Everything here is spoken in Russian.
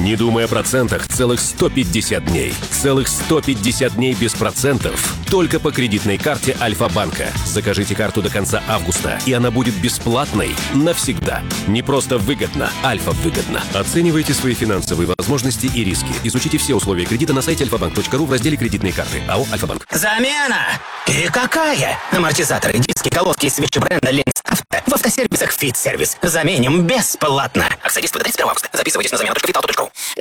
Не думай о процентах целых 150 дней. Целых 150 дней без процентов. Только по кредитной карте Альфа-банка. Закажите карту до конца августа, и она будет бесплатной навсегда. Не просто выгодно, Альфа-выгодно. Оценивайте свои финансовые возможности и риски. Изучите все условия кредита на сайте alfabank.ru в разделе «Кредитные карты». АО «Альфа-банк». Замена! И какая? Амортизаторы, диски, колодки и свечи бренда «Ленинс Авто» в автосервисах «Фит Сервис». Заменим бесплатно. Акция действует до 31 августа. Записывайтесь на замена.vital.ru.